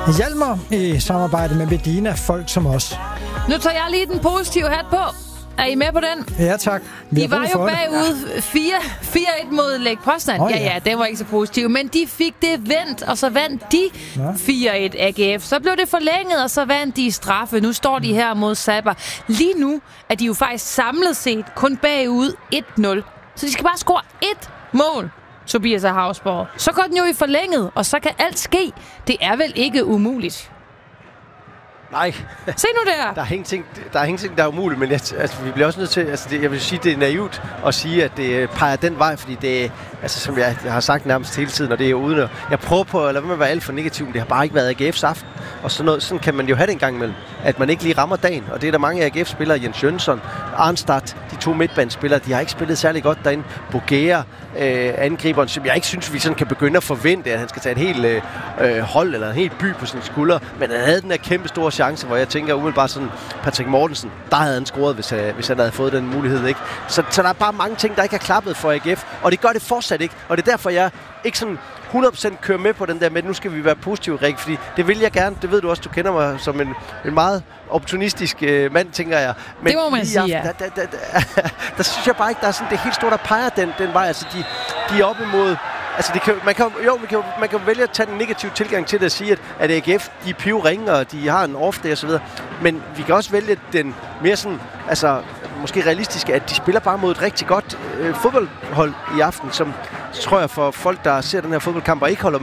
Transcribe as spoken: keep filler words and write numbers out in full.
Hjalmar i samarbejde med Medina, folk som os. Nu tager jeg lige den positive hat på. Er I med på den? Ja, tak. Vi de var jo bagud fire et mod Lech Poznan. Oh, ja. ja, ja, det var ikke så positivt. Men de fik det vendt, og så vandt de ja. fire et A G F. Så blev det forlænget, og så vandt de i straffe. Nu står de her mod Sabah. Lige nu er de jo faktisk samlet set kun bagud et nul. Så de skal bare score ét mål, Tobias af Havsborg. Så går den jo i forlænget, og så kan alt ske. Det er vel ikke umuligt? Nej. Se nu der. Der er ingenting, der er ingenting, der er umuligt, men jeg, altså, vi bliver også nødt til, altså, det, jeg vil sige, det er naivt at sige, at det peger den vej, fordi det, altså, som jeg, jeg har sagt nærmest hele tiden, og det er jo uden at, jeg prøver på at lade være med at være alt for negativ, men det har bare ikke været A G F's aften, og sådan noget, sådan kan man jo have det en gang imellem, at man ikke lige rammer dagen, og det er der mange A G F-spillere, Jens Jønsson, Arnstad, de to midtbanespillere, de har ikke spillet særlig godt derinde. Bogea, øh, angriberen, som jeg ikke synes, vi sådan kan begynde at forvente, at han skal tage et helt øh, hold eller en helt by på sine skuldre, men han havde den her kæmpe store chance, hvor jeg tænker umiddelbart sådan, Patrick Mortensen, der havde han scoret, hvis, uh, hvis han havde fået den mulighed, ikke? Så, så der er bare mange ting, der ikke er klappet for A G F, og det gør det fortsat ikke, og det er derfor, jeg ikke sådan hundrede procent kører med på den der med, nu skal vi være positive, Rik, fordi det vil jeg gerne, det ved du også, du kender mig som en, en meget opportunistisk øh, mand, tænker jeg. Men det må man sige, ja. Der, der, der, der, der synes jeg bare ikke, der er sådan det helt store, der peger den, den vej, altså de, de er op imod. Altså, det kan, man, kan, jo, man, kan, man kan vælge at tage den negative tilgang til det og sige, at, at A G F, de er pivringe, og de har en off-day og så videre. Men vi kan også vælge den mere sådan, altså, måske realistiske, at de spiller bare mod et rigtig godt øh, fodboldhold i aften, som tror jeg for folk, der ser den her fodboldkamp og ikke holder